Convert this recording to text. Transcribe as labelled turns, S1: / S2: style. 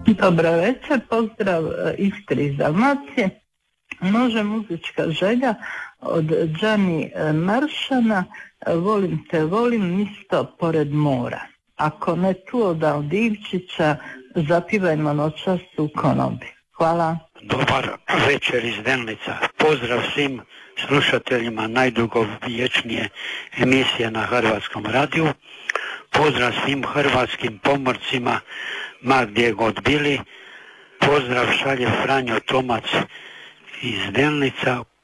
S1: Dobro večer, pozdrav Istri iz Dalmacije. Može muzička želja od Gianni Maršana, volim te, volim misto pored mora. Ako ne tu od Divčića, zapivajmo noćas u konobi. Hvala.
S2: Dobar večer iz Delnica. Pozdrav svim slušateljima najdugovječnije emisije na Hrvatskom radiju. Pozdrav svim hrvatskim pomorcima ma gdje god bili. Pozdrav šalje Franjo Tomac iz Delnica.